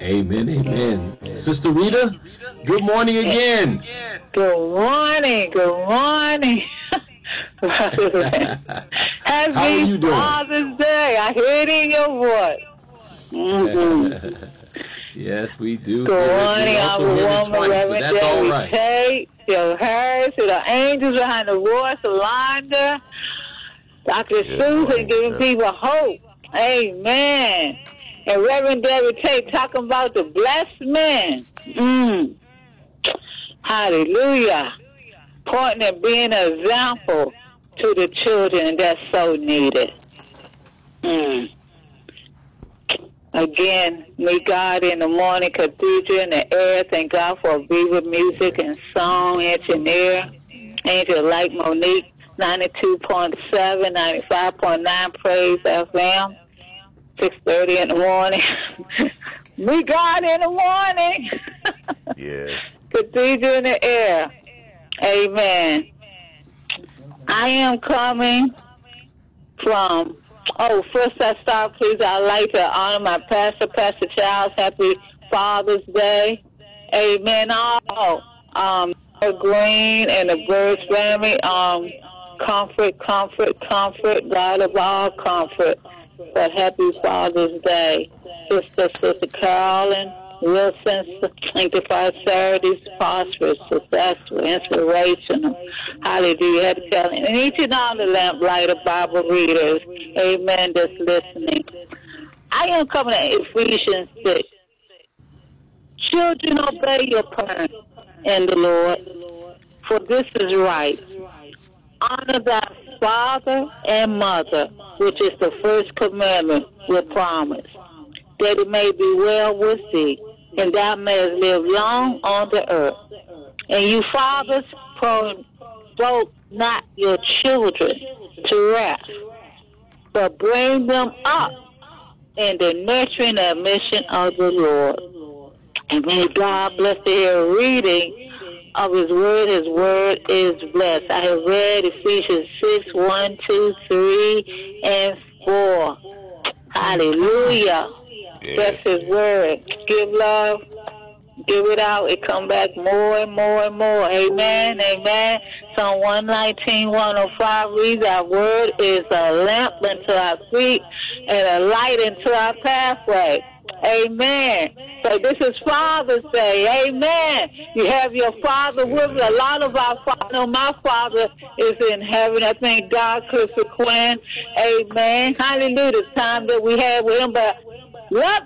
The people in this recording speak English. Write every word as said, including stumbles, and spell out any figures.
Amen, amen. Sister Rita, good morning again. Good morning, good morning. How are you Happy doing? Father's Day. I hear it in your voice. Mm-hmm. Yes, we do. Good We morning, our also hear it woman, twice, but Reverend that's all Debbie right. Tate, your hers, to the angels behind the voice, Yolanda, Doctor Good Susan, morning, giving sir. people hope. Amen. And Reverend Debbie Tate talking about the blessed man. Mm. Hallelujah. Pointing and being an example to the children that's so needed. Mm. Again, meet God in the morning, cathedral in the air. Thank God for Viva Music and Song Engineer. Angel like Monique, ninety-two point seven, ninety-five point nine Praise F M, six thirty in the morning. Meet God in the morning. Yes. Cathedral in the air. Amen. I am coming from, oh, first I start, please, I'd like to honor my pastor, Pastor Charles. Happy Father's Day. Amen. All, um, Green and the Birds family, um, comfort, comfort, comfort, God of all comfort. But happy Father's Day. Sister, Sister Carolyn Wilson, Sanctified Saturdays, prosperous, successful, inspirational. Hallelujah. Had to tell and each and all the lamplighter Bible readers, amen, that's listening. I am coming to Ephesians six. Children, obey your parents in the Lord, for this is right. Honor thy father and mother, which is the first commandment with promise, that it may be well with thee, and thou mayest live long on the earth. And you fathers, provoke not your children to wrath, but bring them up in the nurturing and mission of the Lord. And may God bless the hear reading of His Word. His Word is blessed. I have read Ephesians six, one, two, three, and four. Hallelujah. Yes. That's His Word. Give love. Give it out. It come back more and more and more. Amen. Amen. Psalm one nineteen, one oh five reads, our word is a lamp unto our feet and a light into our pathway. Amen. So this is Father's Day. Amen. You have your Father with you. A lot of our Father, no, my Father is in heaven. I thank God, Clifford Quinn. Amen. Hallelujah. The time that we had with Him, but love